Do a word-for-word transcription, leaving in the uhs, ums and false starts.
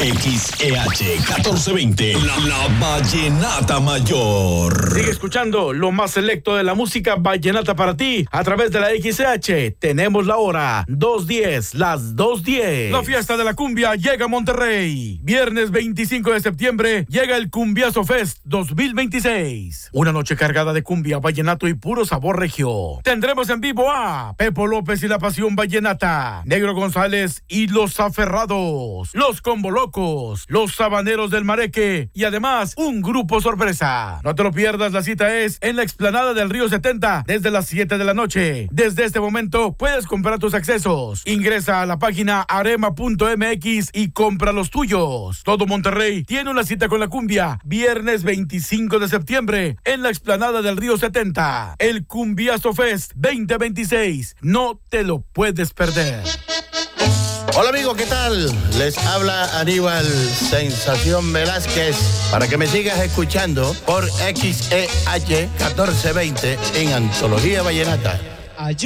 X E H catorce veinte, la, la Vallenata Mayor. Sigue escuchando lo más selecto de la música vallenata para ti a través de la X E H. Tenemos la hora, dos diez, las dos diez. La fiesta de la cumbia llega a Monterrey. Viernes veinticinco de septiembre llega el Cumbiazo Fest dos mil veintiséis. Una noche cargada de cumbia, vallenato y puro sabor regio. Tendremos en vivo a Pepo López y la Pasión Vallenata, Negro González y Los Aferrados, Los Combo Locos, Los Sabaneros del Mareque y además un grupo sorpresa. No te lo pierdas, la cita es en la explanada del Río setenta desde las siete de la noche. Desde este momento puedes comprar tus accesos. Ingresa a la página arema punto m x y compra los tuyos. Todo Monterrey tiene una cita con la cumbia. Viernes veinticinco de septiembre en la explanada del Río setenta. El Cumbiazo Fest veinte veintiséis. No te lo puedes perder. Hola amigos, ¿qué tal? Les habla Aníbal Sensación Velázquez para que me sigas escuchando por X E H catorce veinte en Antología Vallenata.